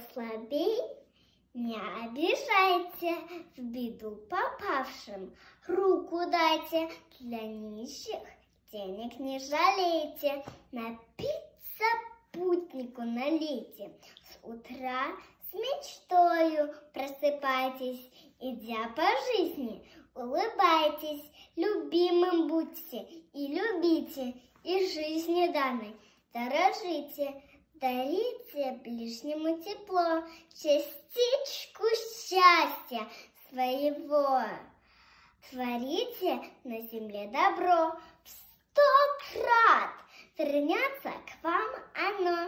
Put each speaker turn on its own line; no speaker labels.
слабей, не обижайте, в беду попавшим руку дайте, для нищих денег не жалейте, напиться путнику налейте. С утра с мечтою просыпайтесь, идя по жизни, улыбайтесь, любимым будьте и любите, и жизни данной дорожите. Дарите ближнему тепло, частичку счастья своего. Творите на земле добро, в 100 крат вернется к вам оно.